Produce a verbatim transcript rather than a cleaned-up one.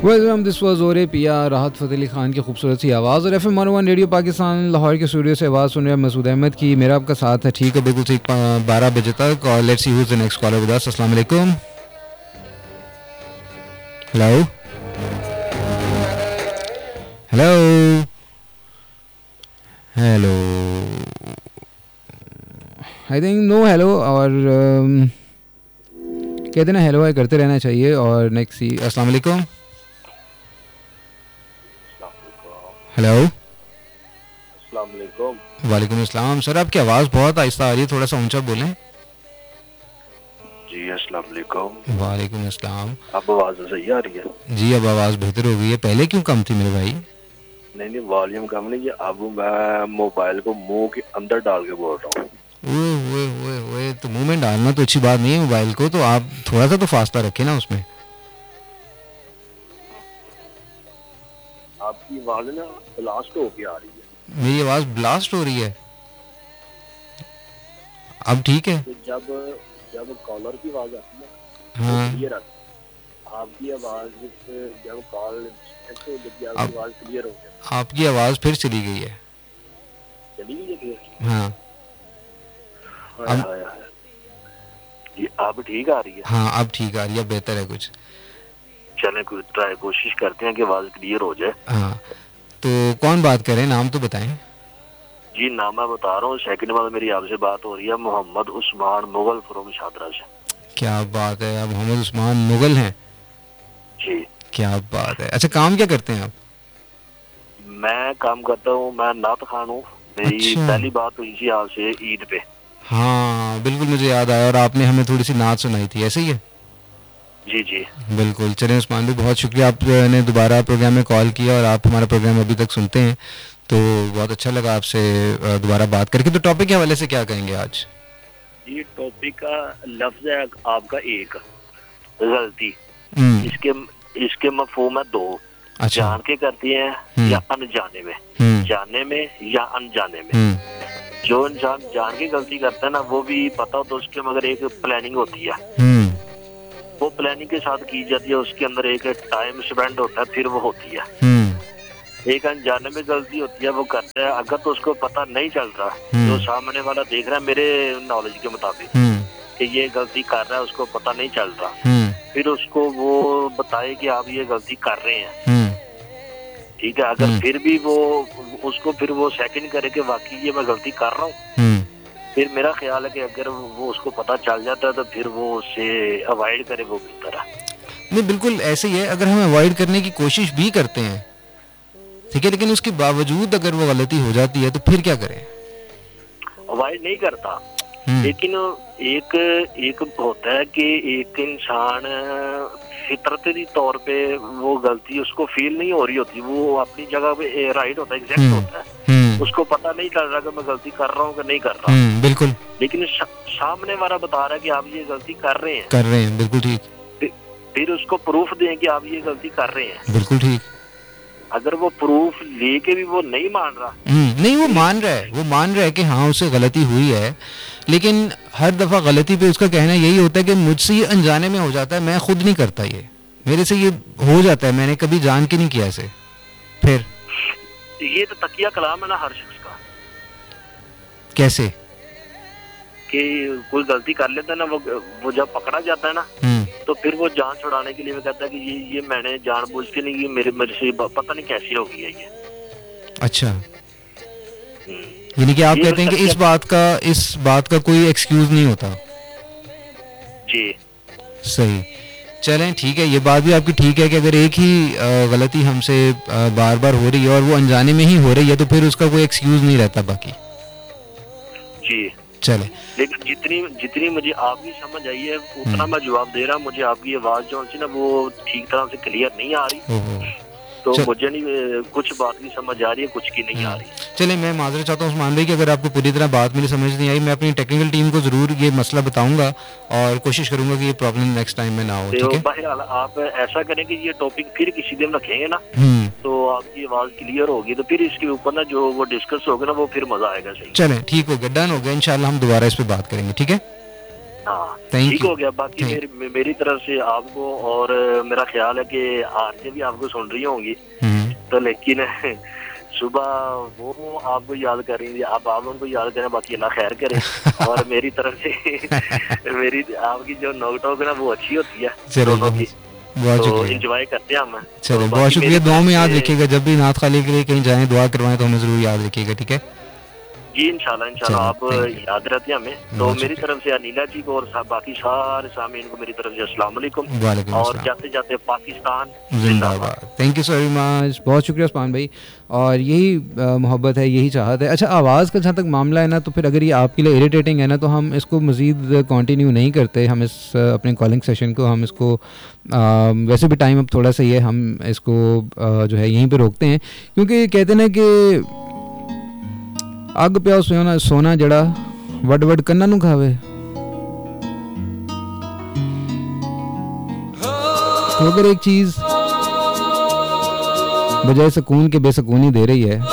Welcome, this was ओरे पिया, राहत फ़तेह अली खान की खूबसूरत सी आवाज़ और F M one one radio Pakistan Lahore के स्टूडियो से आवाज़ सुन रहे हैं मसूद अहमद की। मेरा आपका साथ है, ठीक है, बिल्कुल ठीक बारह बजे तक। और let's see who is the next collar with us. अस्सलाम वालेकुम। Hello hello hello I think no hello. और um, कहते ना हेलो हाय करते रहना चाहिए। और नेक्स्ट सी अस्सलाम वालेकुम। हेलो अस्सलाम वालेकुम। वालेकुम अस्सलाम। सर आपकी आवाज़ बहुत आहिस्ता आ रही है, थोड़ा सा ऊंचा बोलें। जी अस्सलाम वालेकुम। वालेकुम अस्सलाम। अब आवाज़ सही आ रही है? जी अब आवाज़ बेहतर हो गई है, पहले क्यों कम थी मेरे भाई? नहीं नहीं, वॉल्यूम कम नहीं है। अब मैं मोबाइल को मुंह के अंदर डाल के बोल रहा हूँ। ओए ओए ओए ओए, तो मुंह में डालना तो अच्छी बात नहीं है मोबाइल को, तो आप थोड़ा सा तो फासला रखें ना उसमें। आपकी आवाज़ ना ब्लास्ट होके आ रही है। मेरी आवाज़ ब्लास्ट हो रही है? अब ठीक है? तो जब जब कॉलर की आवाज़ आती है हाँ। वो क्लियर आती है। आपकी आवाज़ जब कॉल तो जब आपकी अब आवाज़ क्लियर हो जाती आपकी आवाज़ फिर चली गई है। चली गई है फिर। हाँ हाय अब हाय हाय। ये अब ठीक आ रही है? हाँ अब ठीक आ रही है, बेहतर है कुछ। चलें कुछ ट्राई कोशिश करते हैं कि आवाज़ क्लियर हो जाए। हाँ तो कौन बात कर रहे हैं, नाम तो बताएं। जी नाम मैं बता रहा हूँ। सेकंड बार मेरी आपसे बात हो रही है। मोहम्मद उस्मान मुगल फ्रॉम शादरा से। क्या बात है, आप मोहम्मद उस्मान मुगल हैं? जी क्या बात है। अच्छा काम क्या करते हैं आप? मैं काम करता हूँ, मैं नात खान हूँ। मेरी अच्छा। पहली बात हुई थी आपसे ईद पे। हाँ बिल्कुल मुझे याद आया, और आपने हमें थोड़ी सी नात सुनाई थी, ऐसे ही है? जी जी बिल्कुल। चलें उस्मान भाई, बहुत शुक्रिया आपने दोबारा प्रोग्राम में कॉल किया और आप हमारा प्रोग्राम अभी तक सुनते हैं, तो बहुत अच्छा लगा आपसे दोबारा बात करके। तो टॉपिक के हवाले से क्या कहेंगे आज? जी टॉपिक का लफ्ज है आपका एक गलती। हम्म, इसके इसके मफहूम है दो। अच्छा। जान के करती हैं हम्म, या अनजाने में। हम्म, जानने में या अनजाने में। हम्म, जो इंसान जान के गलती करता है ना वो भी पता होता है उसके, मगर एक प्लानिंग होती है। हम्म, वो प्लानिंग के साथ की जाती है, उसके अंदर एक टाइम स्पेंड होता है, फिर वो होती है। हम्म, एक अनजाने में गलती होती है, वो करता है। अगर तो उसको पता नहीं चल रहा, हम्म, जो सामने वाला देख रहा है मेरे नॉलेज के मुताबिक हम्म, कि ये गलती कर रहा है, उसको पता नहीं चल रहा, हम्म, फिर उसको वो बताए कि आप ये गलती कर रहे हैं। हम्म, ठीक है। अगर हम्म, फिर भी वो उसको फिर वो सेकंड करे कि वाकई ये मैं गलती कर रहा हूँ, हम्म। फिर मेरा ख्याल है कि अगर वो उसको पता चल जाता है तो फिर वो उससे अवॉइड करे, वो बेहतर है। नहीं बिल्कुल ऐसे ही है, अगर हम अवॉइड करने की कोशिश भी करते हैं, ठीक है, लेकिन उसके बावजूद अगर वो गलती हो जाती है तो फिर क्या करें? अवॉइड नहीं करता, हम्म, लेकिन एक एक होता है कि एक इंसान फितरती तौर पे वो गलती उसको फील नहीं हो रही होती, वो अपनी जगह पे राइट होता है, एग्जैक्ट हम्म, होता है। हम्म, उसको पता नहीं चल रहा कि मैं गलती कर रहा हूँ कि नहीं कर रहा, हम्म, बिल्कुल लेकिन सामने वाला बता रहा है कि आप ये गलती कर रहे हैं। कर रहे हैं, बिल्कुल ठीक, फिर फिर उसको प्रूफ दें कि आप ये गलती कर रहे हैं। बिल्कुल ठीक। अगर वो प्रूफ लेके भी वो नहीं मान रहा, हम्म, नहीं वो फिर मान रहा है, वो मान रहा है कि हाँ उससे गलती हुई है, लेकिन हर दफ़ा गलती पे उसका कहना यही होता है कि मुझसे ये अनजाने में हो जाता है, मैं खुद नहीं करता, ये मेरे से ये हो जाता है, मैंने कभी जान के नहीं किया इसे। फिर ये तो तकिया कलाम है ना हर शख्स का, कैसे? कि कोई गलती कर लेता है ना, वो वो जब पकड़ा जाता है ना हम्म, तो फिर वो जान छुड़ाने के लिए वो कहता है कि ये ये मैंने जानबूझ के नहीं की, मेरे मेरे से पता नहीं कैसी हो गई है ये। अच्छा, हम्म, यानी कि आप ये कहते हैं कि इस तकिया। बात का इस बात का कोई एक्सक्यूज नहीं होता। जी सही। चलें ठीक है, ये बात भी आपकी ठीक है कि अगर एक ही अ, गलती हमसे अ, बार बार हो रही है और वो अनजाने में ही हो रही है तो फिर उसका कोई एक्सक्यूज नहीं रहता बाकी। जी। चले। लेकिन जितनी जितनी मुझे आपकी समझ आई है उतना मैं जवाब दे रहा हूँ। मुझे आपकी आवाज जो सी ना वो ठीक तरह से क्लियर नहीं आ रही, ओहो। तो चल मुझे नहीं, कुछ बात की समझ आ रही है, कुछ की नहीं आ रही। चले, मैं माजरत चाहता हूँ उस्मान भाई कि अगर आपको पूरी तरह बात मेरी समझ नहीं आई, मैं अपनी टेक्निकल टीम को ज़रूर ये मसला बताऊंगा और कोशिश करूंगा कि ये प्रॉब्लम नेक्स्ट टाइम में ना हो, ठीक तो है? बहरहाल आप ऐसा करें कि ये टॉपिक फिर किसी दिन रखेंगे ना हम्म, तो आपकी आवाज क्लियर होगी, तो फिर इसके ऊपर ना जो वो डिस्कस होगा ना वो फिर मजा आएगा। सही। चलें ठीक हो गया, डन हो गया, इंशाल्लाह हम दोबारा इस पर बात करेंगे, ठीक है? हाँ Thank ठीक you. हो गया। बाकी Thank- मेरी मेरी तरफ से आपको, और मेरा ख्याल है कि आरजे भी आपको सुन रही होंगी, हम्म, तो लेकिन सुबह वो आपको याद कर रही थी, आप आप उनको याद करें, बाकी अल्लाह खैर करे। और मेरी तरफ से मेरी आपकी जो नोक टोक है ना वो अच्छी होती है चलो दोनों की, बहुत बहुत तो शुक्रिया। एंजॉय करते हैं हम। चलो तो बहुत बाकी शुक्रिया, मेरी दुआ तरफ में याद से- रखिएगा, जब भी नाथ खाली के लिए कहीं जाएं दुआ करवाएं तो हमें ज़रूर याद रखिएगा, ठीक है? जी इंशाल्लाह इंशाल्लाह चलो, आप thank you. याद रहते हैं हमें। तो बहुत मेरी शुक्रिया। तरफ से अनिला जी को और सा- बाकी सारे सामीन को मेरी तरफ से अस्सलाम वालेकुम, वालेकुम और अस्सलाम। जाते जाते पाकिस्तान जिंदाबाद। Thank you so very much, बहुत शुक्रिया उस्मान भाई। और यही अ, मोहब्बत है, यही चाहत है। अच्छा, आवाज़ का जहाँ तक मामला है ना, तो फिर अगर ये आपके लिए इरिटेटिंग है ना, तो हम इसको मज़ीद कंटिन्यू नहीं करते। हम इस अ, अपने कॉलिंग सेशन को हम इसको अ, वैसे भी टाइम अब थोड़ा सा ही है, हम इसको अ, जो है यहीं पे रोकते हैं, क्योंकि कहते हैं ना कि अग पिया सोना सोना जड़ा वड वड कन्ना नू खावे। तो अगर एक चीज़ बजाय सुकून के बेसुकूनी दे रही है